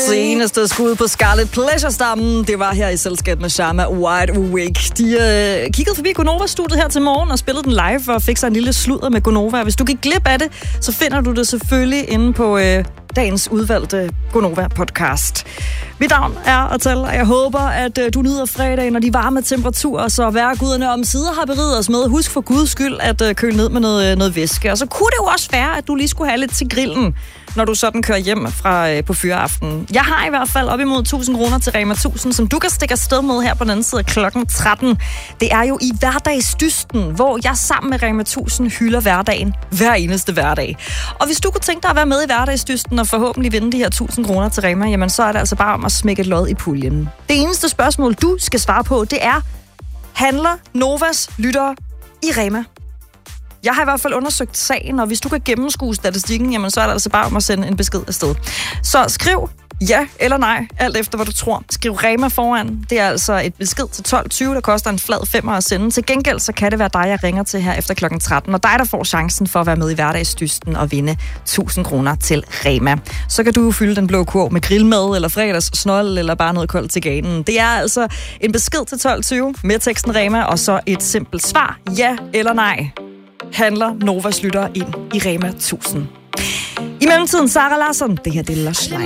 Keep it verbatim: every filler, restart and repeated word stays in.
Seneste skud på Scarlet Pleasure-stammen, det var her i selskab med Sharma Wide Awake. De øh, kiggede forbi Gonova-studiet her til morgen og spillede den live og fik sig en lille sludder med Gonova. Hvis du gik glip af det, så finder du det selvfølgelig inde på øh, dagens udvalgte Gonova-podcast. Mit navn er Atal, og jeg håber, at øh, du nyder fredagen og de varme temperaturer, så hver guderne om sider har beriget os med. Husk for guds skyld at øh, køle ned med noget, øh, noget væske. Og så kunne det jo også være, at du lige skulle have lidt til grillen, når du sådan kører hjem fra øh, på fyreaften. Jeg har i hvert fald op imod tusind kroner til Rema tusind, som du kan stikke afsted med her på den anden side af klokken tretten. Det er jo i hverdagsdysten, hvor jeg sammen med Rema tusind hylder hverdagen hver eneste hverdag. Og hvis du kunne tænke dig at være med i hverdagsdysten og forhåbentlig vinde de her tusind kroner til Rema, jamen så er det altså bare om at smække et lod i puljen. Det eneste spørgsmål, du skal svare på, det er, handler Novas lyttere i Rema? Jeg har i hvert fald undersøgt sagen, og hvis du kan gennemskue statistikken, jamen så er det altså bare om at sende en besked afsted. Så skriv ja eller nej, alt efter hvad du tror. Skriv Rema foran. Det er altså et besked til tolv tyve, der koster en flad femmer at sende. Til gengæld så kan det være dig, jeg ringer til her efter klokken tretten, og dig, der får chancen for at være med i hverdagsdysten og vinde tusind kroner til Rema. Så kan du fylde den blå kurv med grillmad eller fredags snold eller bare noget koldt til ganen. Det er altså en besked til tolv tyve med teksten Rema, og så et simpelt svar, ja eller nej. Handler Novas lyttere ind i Rema tusind. I mellemtiden, Sara Larsson, det her det er Lush Life.